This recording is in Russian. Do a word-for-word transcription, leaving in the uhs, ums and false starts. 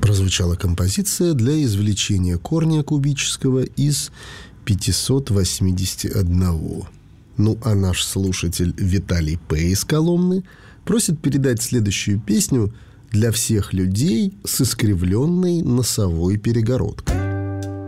прозвучала композиция для извлечения корня кубического из пятьсот восемьдесят один. Ну, а наш слушатель Виталий П. из Коломны просит передать следующую песню для всех людей с искривленной носовой перегородкой.